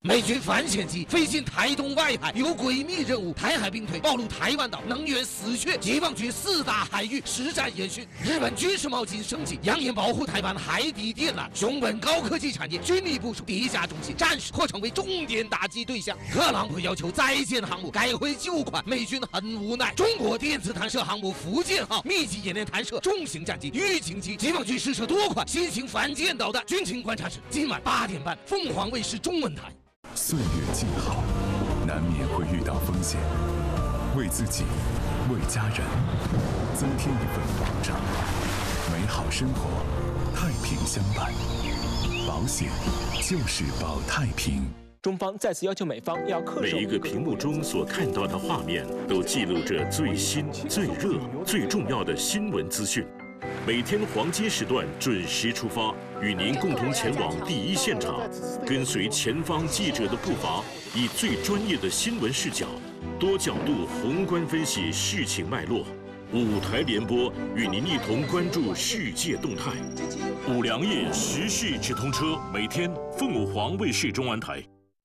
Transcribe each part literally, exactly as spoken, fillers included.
美军反潜机飞进台东外海，有诡秘任务。台海兵推暴露台湾岛能源死穴，解放军四大海域实战演训。日本军事冒进升级，扬言保护台湾海底电缆。熊本高科技产业军力部署第一架中心，暂时或成为重点打击对象。特朗普要求再建航母，改回旧款，美军很无奈。中国电子弹射航母福建号密集演练弹射重型战机预警机，解放军试射多款新型反舰导弹。军情观察室今晚八点半，凤凰卫视中文台。 岁月静好，难免会遇到风险，为自己，为家人，增添一份保障。美好生活，太平相伴，保险就是保太平。 中方再次要求美方要恪守。 每一个屏幕中所看到的画面，都记录着最新、最热、最重要的新闻资讯。每天黄金时段准时出发，与您共同前往第一现场，跟随前方记者的步伐，以最专业的新闻视角，多角度宏观分析事情脉络。五台联播与您一同关注世界动态。五粮液时事直通车，每天凤凰卫视中文台。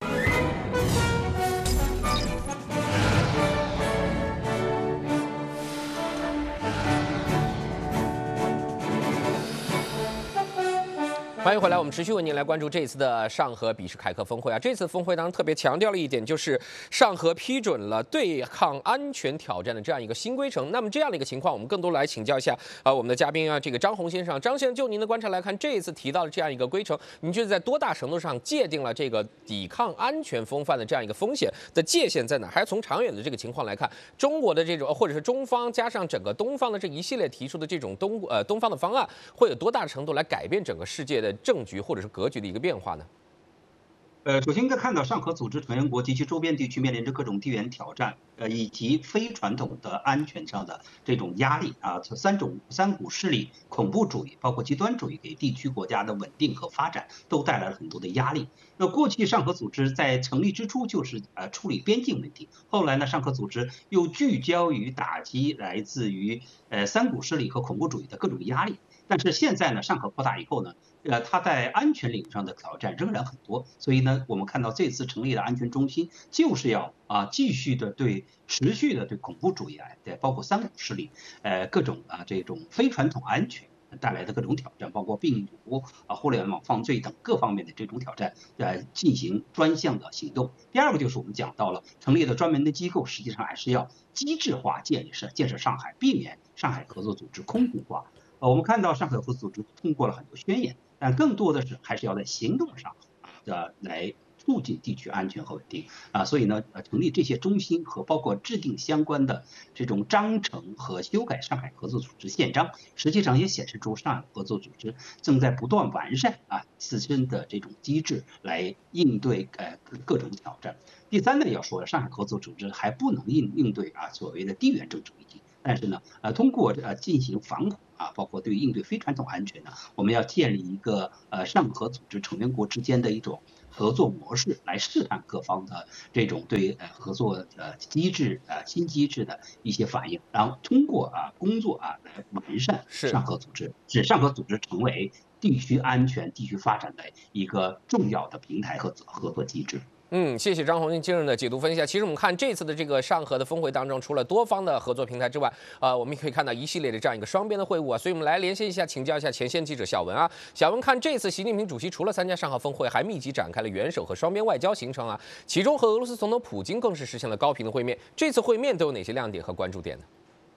欢迎回来，我们持续为您来关注这一次的上合比什凯克峰会啊。这次峰会当中特别强调了一点，就是上合批准了对抗安全挑战的这样一个新规程。那么这样的一个情况，我们更多来请教一下啊、呃、我们的嘉宾啊，这个张宏先生。张先生，就您的观察来看，这一次提到的这样一个规程，您觉得在多大程度上界定了这个抵抗安全风范的这样一个风险的界限在哪？还是从长远的这个情况来看，中国的这种或者是中方加上整个东方的这一系列提出的这种东呃东方的方案，会有多大程度来改变整个世界的政局或者是格局的一个变化呢？ 呃，首先应该看到上合组织成员国及其周边地区面临着各种地缘挑战，呃，以及非传统的安全上的这种压力啊，三种三股势力、恐怖主义，包括极端主义，给地区国家的稳定和发展都带来了很多的压力。那过去上合组织在成立之初就是呃处理边境问题，后来呢，上合组织又聚焦于打击来自于呃三股势力和恐怖主义的各种压力。但是现在呢，上合扩大以后呢，呃，它在安全领域上的挑战仍然很多，所以呢，我们看到这次成立的安全中心就是要啊继续的对持续的对恐怖主义啊，对包括三股势力，呃，各种啊这种非传统安全带来的各种挑战，包括病毒啊、互联网犯罪等各方面的这种挑战，呃，进行专项的行动。第二个就是我们讲到了成立的专门的机构，实际上还是要机制化建立是建设上海，避免上海合作组织空洞化。呃，我们看到上海合作组织通过了很多宣言，但更多的是还是要在行动上的来促进地区安全和稳定啊，所以呢，呃，成立这些中心和包括制定相关的这种章程和修改上海合作组织宪章，实际上也显示出上海合作组织正在不断完善啊自身的这种机制来应对呃各种挑战。第三呢，要说了，上海合作组织还不能应应对啊所谓的地缘政治危机。但是呢，呃，通过呃进行防恐啊，包括对应对非传统安全呢，我们要建立一个呃上合组织成员国之间的一种合作模式，来试探各方的这种对呃合作呃机制呃新机制的一些反应，然后通过啊工作啊来完善上合组织，使上合组织成为地区安全、地区发展的一个重要的平台和合作机制。 嗯，谢谢张宏先生的解读分析。其实我们看这次的这个上合的峰会当中，除了多方的合作平台之外，呃，我们也可以看到一系列的这样一个双边的会晤啊。所以我们来连线一下，请教一下前线记者小文啊。小文看这次习近平主席除了参加上合峰会，还密集展开了元首和双边外交行程啊。其中和俄罗斯总统普京更是实现了高频的会面。这次会面都有哪些亮点和关注点呢？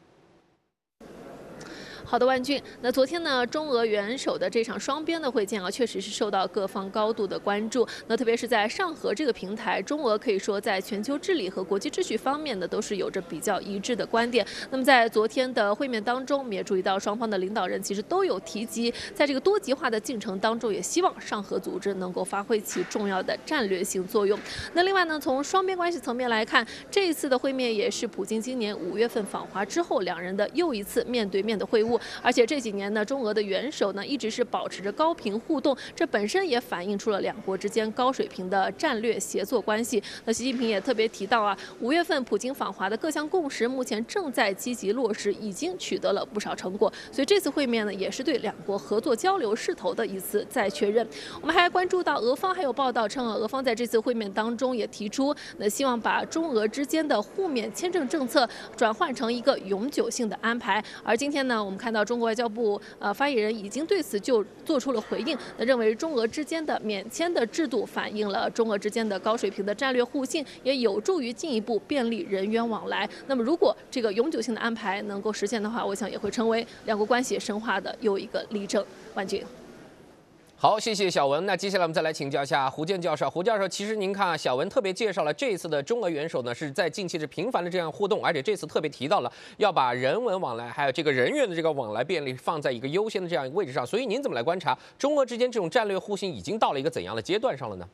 好的，万俊。那昨天呢，中俄元首的这场双边的会见啊，确实是受到各方高度的关注。那特别是在上合这个平台，中俄可以说在全球治理和国际秩序方面呢，都是有着比较一致的观点。那么在昨天的会面当中，我们也注意到双方的领导人其实都有提及，在这个多极化的进程当中，也希望上合组织能够发挥其重要的战略性作用。那另外呢，从双边关系层面来看，这一次的会面也是普京今年五月份访华之后，两人的又一次面对面的会晤。 度。而且这几年呢，中俄的元首呢一直是保持着高频互动，这本身也反映出了两国之间高水平的战略协作关系。那习近平也特别提到啊，五月份普京访华的各项共识目前正在积极落实，已经取得了不少成果。所以这次会面呢，也是对两国合作交流势头的一次再确认。我们还关注到俄方还有报道称啊，俄方在这次会面当中也提出，那希望把中俄之间的互免签证政策转换成一个永久性的安排。而今天呢，我们看到中国外交部呃发言人已经对此就做出了回应，那认为中俄之间的免签的制度反映了中俄之间的高水平的战略互信，也有助于进一步便利人员往来。那么如果这个永久性的安排能够实现的话，我想也会成为两国关系深化的又一个例证。万军。 好，谢谢小文。那接下来我们再来请教一下胡建教授。胡教授，其实您看啊，小文特别介绍了这一次的中俄元首呢是在近期是频繁的这样互动，而且这次特别提到了要把人文往来还有这个人员的这个往来便利放在一个优先的这样一个位置上。所以您怎么来观察中俄之间这种战略互信已经到了一个怎样的阶段上了呢？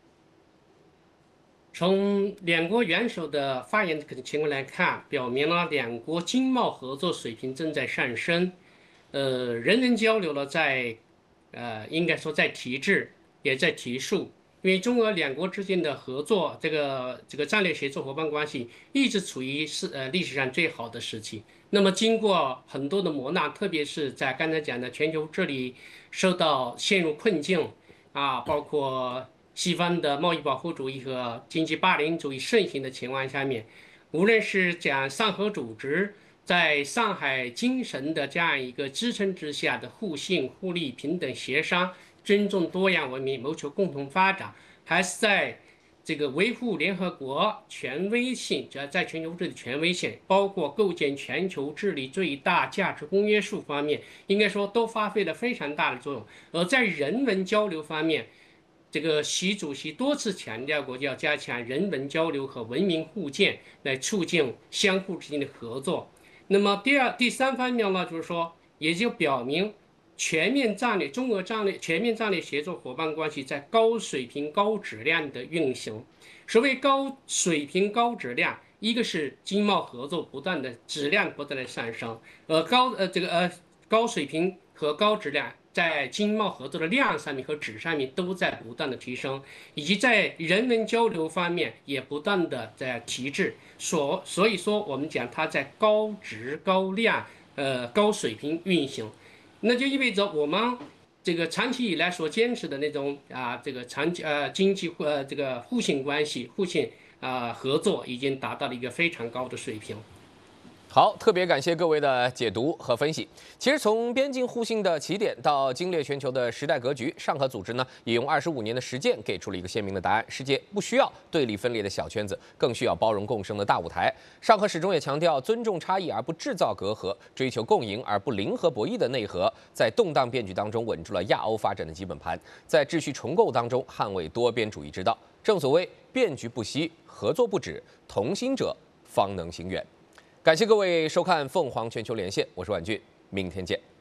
从两国元首的发言的情况来看，表明了两国经贸合作水平正在上升，呃，人文交流呢在。呃，应该说在提质，也在提速，因为中俄两国之间的合作，这个这个战略协作伙伴关系一直处于是呃历史上最好的时期。那么经过很多的磨难，特别是在刚才讲的全球治理受到陷入困境啊，包括西方的贸易保护主义和经济霸凌主义盛行的情况下面，无论是讲上合组织。在上海精神的这样一个支撑之下的互信、互利、平等、协商、尊重多样文明、谋求共同发展，还是在这个维护联合国权威性，只要在全球治理权威性，包括构建全球治理最大价值公约数方面，应该说都发挥了非常大的作用。而在人文交流方面，这个习主席多次强调过，要加强人文交流和文明互鉴，来促进相互之间的合作。那么第二、第三方面呢，就是说，也就表明全面战略、中俄战略、全面战略协作伙伴关系在高水平、高质量的运行。所谓高水平、高质量，一个是经贸合作不断的质量不断的上升，呃高呃这个呃高水平和高质量在经贸合作的量上面和质上面都在不断的提升，以及在人文交流方面也不断的在提质。所所以说，我们讲它在高质、高量、呃高水平运行，那就意味着我们这个长期以来所坚持的那种啊，这个长期呃经济呃这个互信关系、互信啊、呃、合作已经达到了一个非常高的水平。 好，特别感谢各位的解读和分析。其实从边境互信的起点到经列全球的时代格局，上合组织呢也用二十五年的实践给出了一个鲜明的答案：世界不需要对立分裂的小圈子，更需要包容共生的大舞台。上合始终也强调尊重差异而不制造隔阂，追求共赢而不零和博弈的内核，在动荡变局当中稳住了亚欧发展的基本盘，在秩序重构当中捍卫多边主义之道。正所谓变局不息，合作不止，同心者方能行远。感谢各位收看凤凰全球连线，我是婉俊，明天见。